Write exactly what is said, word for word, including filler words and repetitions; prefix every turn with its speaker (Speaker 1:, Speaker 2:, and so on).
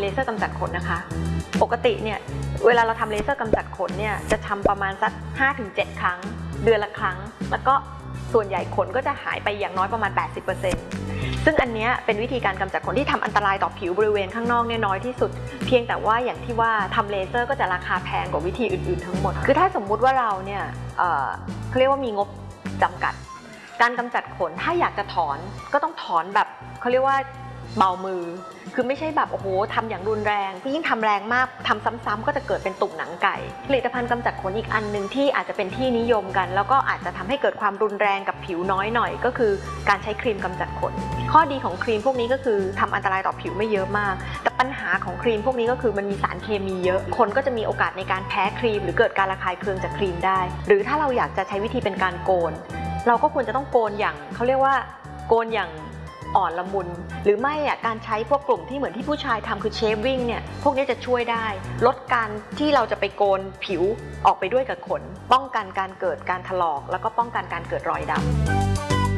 Speaker 1: เลเซอร์กำจัดขนนะคะปกติเนี่ยเวลาเราทำเลเซอร์กำจัดขนเนี่ยจะทำประมาณสัก ห้าถึงเจ็ด ครั้งเดือนละครั้งแล้วก็ส่วนใหญ่ขนก็จะหายไปอย่างน้อยประมาณ แปดสิบเปอร์เซ็นต์ ซึ่งอันนี้เป็นวิธีการกำจัดขนที่ทำอันตรายต่อผิวบริเวณข้างนอกเนี่ยน้อยที่สุดเพียงแต่ว่าอย่างที่ว่าทำเลเซอร์ก็จะราคาแพงกว่าวิธีอื่นๆทั้งหมดคือถ้าสมมุติว่าเราเนี่ยเอ่อเขาเรียกว่ามีงบจำกัดการกำจัดขนถ้าอยากจะถอนก็ต้องถอนแบบเขาเรียกว่าเบามือคือไม่ใช่แบบโอ้โหทำอย่างรุนแรงยิ่งทำแรงมากทำซ้ำๆก็จะเกิดเป็นตุ่มหนังไก่ผลิตภัณฑ์กำจัดขนอีกอันหนึ่งที่อาจจะเป็นที่นิยมกันแล้วก็อาจจะทำให้เกิดความรุนแรงกับผิวน้อยหน่อยก็คือการใช้ครีมกำจัดขนข้อดีของครีมพวกนี้ก็คือทำอันตรายต่อผิวไม่เยอะมากแต่ปัญหาของครีมพวกนี้ก็คือมันมีสารเคมีเยอะคนก็จะมีโอกาสในการแพ้ครีมหรือเกิดการระคายเคืองจากครีมได้หรือถ้าเราอยากจะใช้วิธีเป็นการโกนเราก็ควรจะต้องโกนอย่างเขาเรียกว่าโกนอย่างอ่อนละมุนหรือไม่อ่ะการใช้พวกกลุ่มที่เหมือนที่ผู้ชายทำคือเชฟวิ่งเนี่ยพวกนี้จะช่วยได้ลดการที่เราจะไปโกนผิวออกไปด้วยกับขนป้องกันการเกิดการถลอกแล้วก็ป้องกันการเกิดรอยดำ